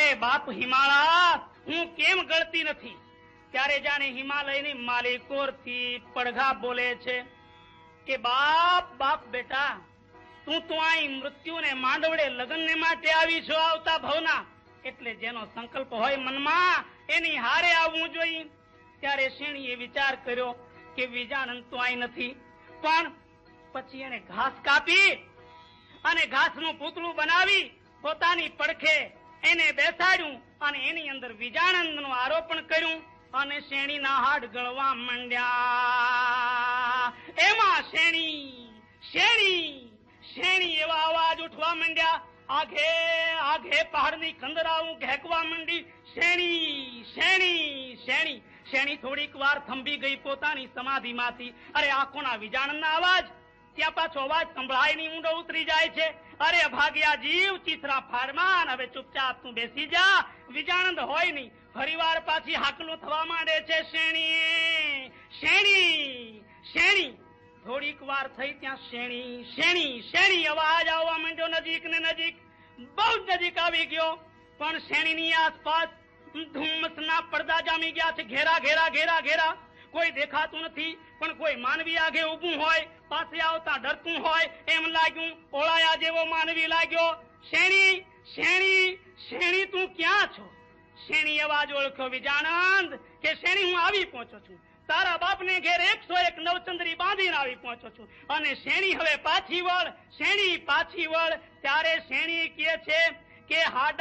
બાપ હિમાળા, હું કેમ ગળતી નથી? ત્યારે જાણે હિમાલયની માલિકોરથી પડઘા બોલે છે કે બાપ બાપ બેટા, તું તો અહીં મૃત્યુને માંડવડે લગ્નને માટે આવી છો આવતા ભવના, એટલે જેનો સંકલ્પ હોય મનમાં એની હારે આવવું જોઈએ. ત્યારે શેણીએ વિચાર કર્યો કે વિજાનંદ તો અહીં નથી, પણ પછી એને ઘાસ કાપી અને ઘાસનું પૂતળું બનાવી પોતાની પડખે એને બેસાડ્યું અને એની અંદર વિજાનંદનું આરોપણ કર્યું અને શેણીના હાડ ગળવા માંડ્યા. એમાં શેણી શેણી શેણી એવા અવાજ ઉઠવા માંડ્યા, આઘે આઘે પહાડની કંદરાઓ ઘેકવા માંડી. શેણી શેણી શેણી શેણી થોડીક વાર થંભી ગઈ પોતાની સમાધિમાંથી. અરે આંખોના વિજાણનના અવાજ, ત્યાં પાછો અવાજ સંભળાય ની ઊંડો ઉતરી જાય છે. અરે ભાગ્યા જીવ ચીથરા ફાડમાં, હવે ચૂપચાપ તું બેસી જા, વિજાણંદ હોય નહીં. ફરીવાર પાછી હાકલું થવા માંડે છે, શેણી શેણી શેણી. થોડીક વાર થઈ ત્યાં શેણી શેણી શેણી અવાજ આવવા માંડ્યો, નજીક ને નજીક, બહુ નજીક આવી ગયો. પણ શેણીની આસપાસ ધુમ્મસના પડદા જામી ગયા છે, ઘેરા ઘેરા ઘેરા ઘેરા. કોઈ દેખાતું નથી, પણ કોઈ માનવી આગે ઊભું હોય, પાસે આવતા ડરતું હોય એમ લાગ્યું. ઓળાયા જેવો માનવી લાગ્યો. શેણી શેણી શેણી તું ક્યાં છો? શેણી અવાજ ઓળખ્યો વિજાનંદ કે શેણી હું આવી પહોંચો છું, તારા બાપને ઘેર 101 નવચંદ્રી બાંધીને આવી પહોંચો છું. અને શેણી હવે પાછી વળ, શેણી પાછી વળ. ત્યારે શેણી કહે છે કે હાડા